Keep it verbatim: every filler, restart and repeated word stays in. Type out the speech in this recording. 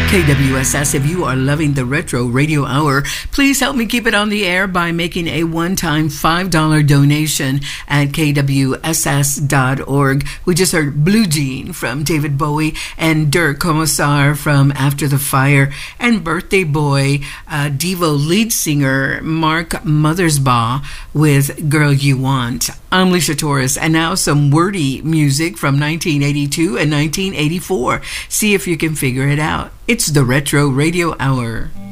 K W S S, if you are loving the Retro Radio Hour, please help me keep it on the air by making a one-time five dollar donation at K W S S dot org. We just heard Blue Jean from David Bowie and Dirk Commissar from After the Fire, and Birthday Boy, uh, Devo lead singer Mark Mothersbaugh with Girl You Want. I'm Alicia Torres, and now some wordy music from nineteen eighty-two and nineteen eighty-four. See if you can figure it out. It's the Retro Radio Hour.